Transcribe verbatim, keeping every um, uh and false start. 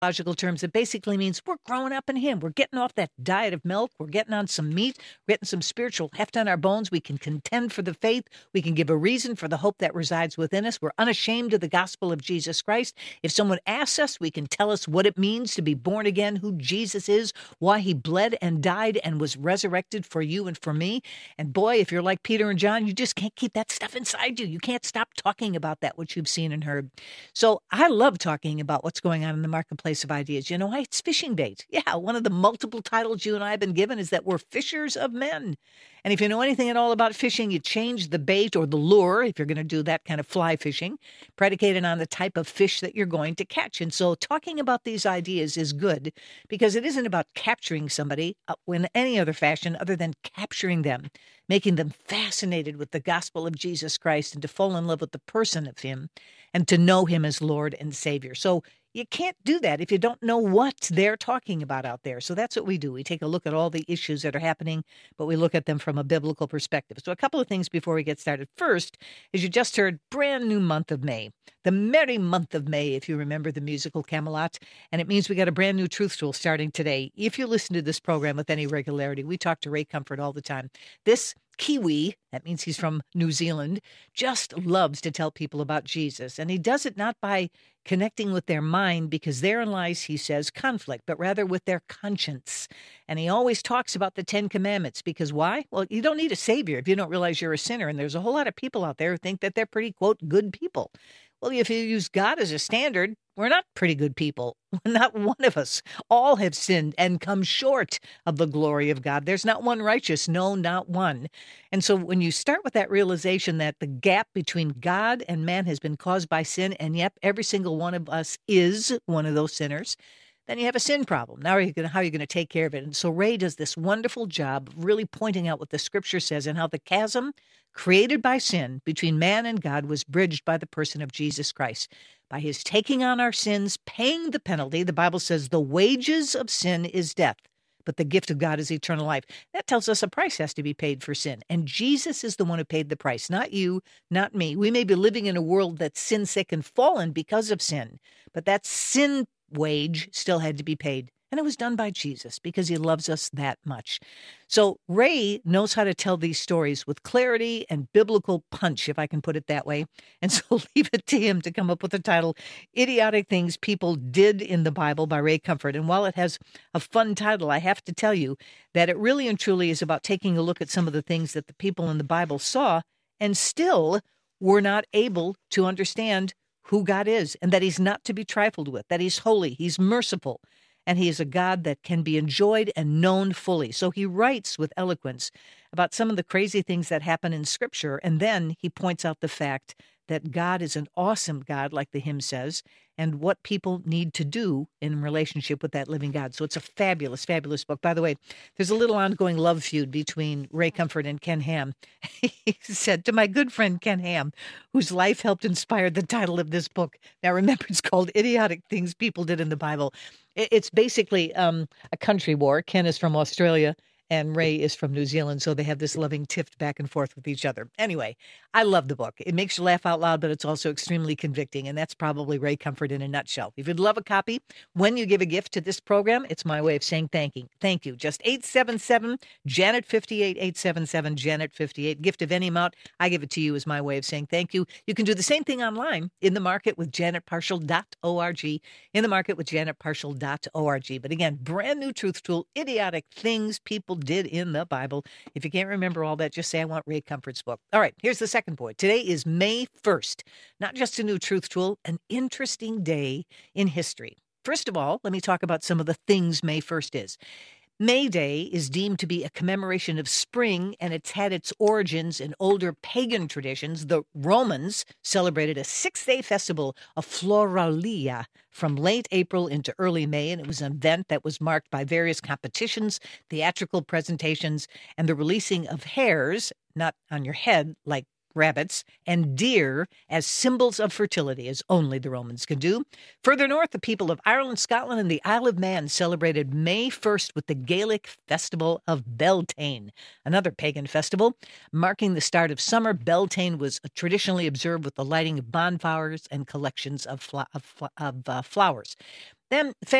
Logical terms, it basically means we're growing up in Him. We're getting off that diet of milk. We're getting on some meat. We're getting some spiritual heft on our bones. We can contend for the faith. We can give a reason for the hope that resides within us. We're unashamed of the gospel of Jesus Christ. If someone asks us, we can tell us what it means to be born again, who Jesus is, why He bled and died and was resurrected for you and for me. And boy, if you're like Peter and John, you just can't keep that stuff inside you. You can't stop talking about that, which you've seen and heard. So I love talking about what's going on in the marketplace of ideas. You know why? It's fishing bait. Yeah, one of the multiple titles you and I have been given is that we're fishers of men. And if you know anything at all about fishing, you change the bait or the lure, if you're going to do that kind of fly fishing, predicated on the type of fish that you're going to catch. And so talking about these ideas is good because it isn't about capturing somebody in any other fashion other than capturing them, making them fascinated with the gospel of Jesus Christ and to fall in love with the person of Him and to know Him as Lord and Savior. So you can't do that if you don't know what they're talking about out there. So that's what we do. We take a look at all the issues that are happening, but we look at them from a biblical perspective. So a couple of things before we get started. First, as you just heard, brand new month of May, the merry month of May, if you remember the musical Camelot. And it means we got a brand new truth tool starting today. If you listen to this program with any regularity, we talk to Ray Comfort all the time. This Kiwi, that means he's from New Zealand, just loves to tell people about Jesus. And he does it not by connecting with their mind, because therein lies, he says, conflict, but rather with their conscience. And he always talks about the Ten Commandments, because why? Well, you don't need a savior if you don't realize you're a sinner. And there's a whole lot of people out there who think that they're pretty, quote, good people. Well, if you use God as a standard, we're not pretty good people. Not one of us. All have sinned and come short of the glory of God. There's not one righteous. No, not one. And so when you start with that realization that the gap between God and man has been caused by sin, and yep, every single one of us is one of those sinners, then you have a sin problem. Now, are you gonna, how are you going to take care of it? And so Ray does this wonderful job of really pointing out what the scripture says and how the chasm created by sin between man and God was bridged by the person of Jesus Christ. By His taking on our sins, paying the penalty, the Bible says the wages of sin is death, but the gift of God is eternal life. That tells us a price has to be paid for sin. And Jesus is the one who paid the price, not you, not me. We may be living in a world that's sin sick and fallen because of sin, but that sin wage still had to be paid. And it was done by Jesus because He loves us that much. So Ray knows how to tell these stories with clarity and biblical punch, if I can put it that way. And so leave it to him to come up with the title, Idiotic Things People Did in the Bible by Ray Comfort. And while it has a fun title, I have to tell you that it really and truly is about taking a look at some of the things that the people in the Bible saw and still were not able to understand who God is and that He's not to be trifled with, that He's holy, He's merciful, and He is a God that can be enjoyed and known fully. So he writes with eloquence about some of the crazy things that happen in Scripture, and then he points out the fact that God is an awesome God, like the hymn says, and what people need to do in relationship with that living God. So it's a fabulous, fabulous book. By the way, there's a little ongoing love feud between Ray Comfort and Ken Ham. He said, to my good friend Ken Ham, whose life helped inspire the title of this book. Now, remember, it's called Idiotic Things People Did in the Bible. It's basically um, a country war. Ken is from Australia, and Ray is from New Zealand, so they have this loving tiff back and forth with each other. Anyway, I love the book. It makes you laugh out loud, but it's also extremely convicting, and that's probably Ray Comfort in a nutshell. If you'd love a copy, when you give a gift to this program, it's my way of saying thank you. Thank you. Just eight seven seven, Janet fifty-eight, eight seven seven, Janet fifty-eight. Gift of any amount, I give it to you as my way of saying thank you. You can do the same thing online, in the market with janet partial dot org, in the market with janet partial dot org. But again, brand new truth tool, Idiotic Things People Did in the Bible. If you can't remember all that, just say, I want Ray Comfort's book. All right, here's the second point. Today is May first. Not just a new truth tool, an interesting day in history. First of all, let me talk about some of the things May first is. May Day is deemed to be a commemoration of spring, and it's had its origins in older pagan traditions. The Romans celebrated a six-day festival of Floralia from late April into early May, and it was an event that was marked by various competitions, theatrical presentations, and the releasing of hares, not on your head like rabbits, and deer as symbols of fertility, as only the Romans could do. Further north, the people of Ireland, Scotland, and the Isle of Man celebrated May first with the Gaelic Festival of Beltane, another pagan festival. Marking the start of summer, Beltane was traditionally observed with the lighting of bonfires and collections of, fl- of, of uh, flowers. Then